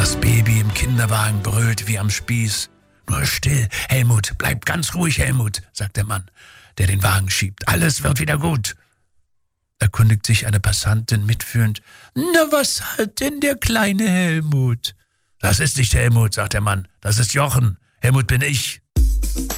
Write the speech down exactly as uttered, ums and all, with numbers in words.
Das Baby im Kinderwagen brüllt wie am Spieß. »Nur still, Helmut, bleib ganz ruhig, Helmut«, sagt der Mann, der den Wagen schiebt. »Alles wird wieder gut.« Erkundigt sich eine Passantin mitfühlend. »Na, was hat denn der kleine Helmut?« »Das ist nicht Helmut«, sagt der Mann. »Das ist Jochen. Helmut bin ich.«